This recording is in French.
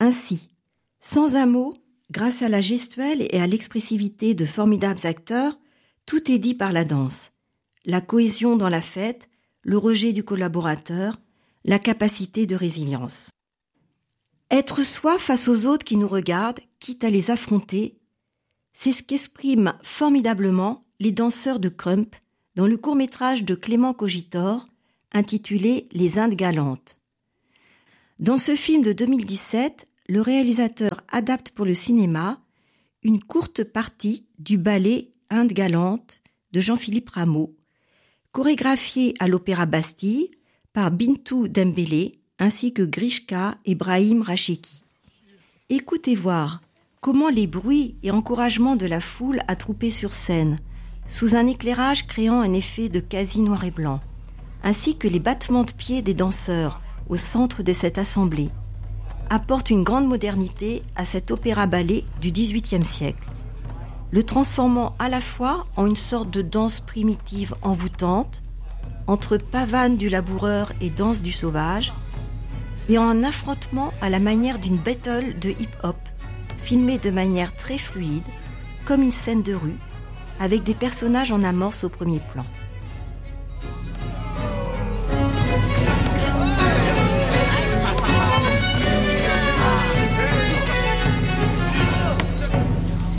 Ainsi, sans un mot, grâce à la gestuelle et à l'expressivité de formidables acteurs, tout est dit par la danse. La cohésion dans la fête, le rejet du collaborateur, la capacité de résilience. Être soi face aux autres qui nous regardent, quitte à les affronter, c'est ce qu'expriment formidablement les danseurs de Crump dans le court-métrage de Clément Cogitor intitulé Les Indes galantes. Dans ce film de 2017, le réalisateur adapte pour le cinéma une courte partie du ballet Indes galantes de Jean-Philippe Rameau, chorégraphié à l'Opéra Bastille par Bintou Dembélé ainsi que Grishka et Brahim Racheki. Écoutez voir comment les bruits et encouragements de la foule attroupée sur scène, sous un éclairage créant un effet de quasi noir et blanc, ainsi que les battements de pieds des danseurs au centre de cette assemblée, apportent une grande modernité à cet opéra-ballet du XVIIIe siècle, le transformant à la fois en une sorte de danse primitive envoûtante, entre pavane du laboureur et danse du sauvage, et en un affrontement à la manière d'une battle de hip-hop, filmée de manière très fluide, comme une scène de rue, avec des personnages en amorce au premier plan.